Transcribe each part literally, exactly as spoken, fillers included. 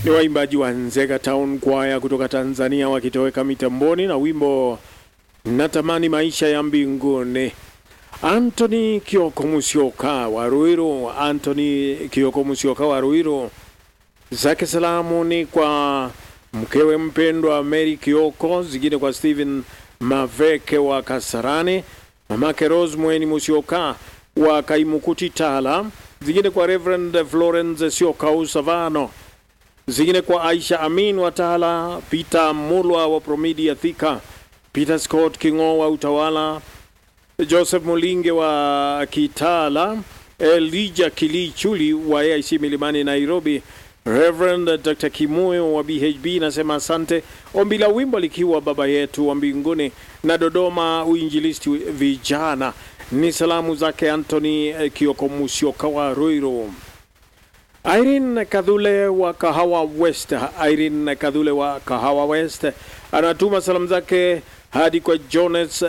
Ni waimbaji wa Nzega Town Choir kutoka Tanzania wakitoweka mitamboni na wimbo Natamani Maisha ya Mbinguni. Anthony Kioko Musyoka wa Ruiru, Anthony Kioko Musyoka wa Ruiru, zake salamu ni kwa mkewe mpendwa Mary Kioko, zingine kwa Steven Maveke wa Kasarani, mamake Rose Mweni Musyoka wa Kaimukuti Tala, zingine kwa Reverend Florence Syoka Usavano, zingine kwa Aisha Amin wa Tala, Peter Mulwa wa Promedia Thika, Peter Scott Kingo wa Utawala, Joseph Mulinge wa Kitala, Elijah Kilichuli wa A I C Milimani Nairobi, Reverend Doctor Kimuyo wa B H B nasema asante. Ombi la wimbo likiwa Baba Yetu wa Mbinguni na Dodoma Uinjilisti Vijana. Ni salamu zake Anthony Kioko Musyoka wa Ruiru. Irene Kadhule wa Kahawa West, Irene Kadhule wa Kahawa West anatuma salamu zake hadi kwa Jones,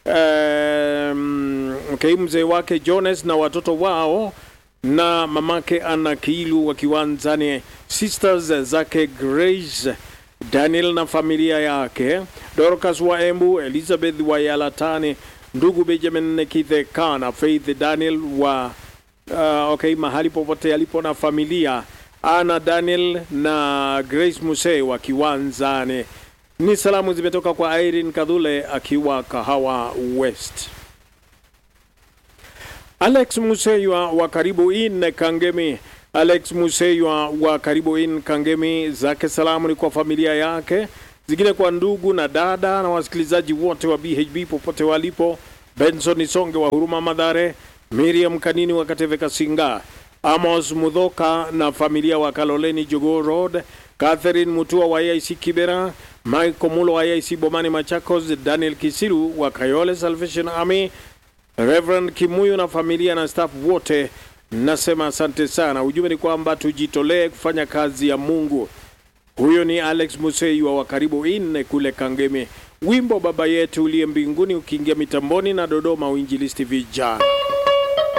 um, okay, mzee wake Jones na watoto wao na mamake Ana Kilu wa Kiwanzani, sisters zake Grace Daniel na familia yake, Dorcas wa Embu, Elizabeth wa Yalatani, ndugu Benjamin Kithekana, Faith Daniel wa uh, okay, mahali popote alipo na familia, Ana Daniel na Grace Muse wa Kiwanzani. Ni salamu zimetoka kwa Irene Kadhule akiwa Kahawa West. Alex Museywa wa Karibu In Kangemi, Alex Museywa wa Karibu In Kangemi, zake salamu ni kwa familia yake, zingine kwa ndugu na dada na wasikilizaji wote wa B H B popote walipo, Benson Songe wa Huruma Madhare, Miriam Kanini wa Kateve Kasinga, Amos Mudhoka na familia wa Kaloleni Jogoo Road, Catherine Mutua wa A I C Kibera, Michael Mulo wa A I C Bomani Machakos, Daniel Kisiru wa Kayole Salvation Army, Reverend Kimuyu na familia na staff wote, nasema asante sana. Ujumbe ni kwamba tujitolee kufanya kazi ya Mungu. Huyo ni Alex Museywa wa Karibu In kule Kangemi. Wimbo Baba Yetu uliye mbinguni ukiingia mitamboni na Dodoma Uinjilisti Vijana.